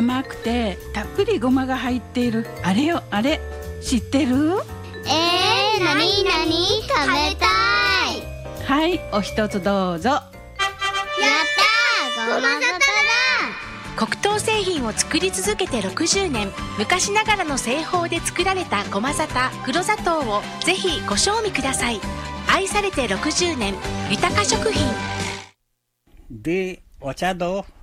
甘くてたっぷりごまが入っているあれよ、あれ知ってる？ なになに食べたい。 はい、お一つどうぞ。 やったー、ごまさただ。 黒糖製品を作り続けて60年、昔ながらの製法で作られたごま砂糖、黒砂糖をぜひご賞味ください。愛されて60年、豊か食品。 で、お茶どう？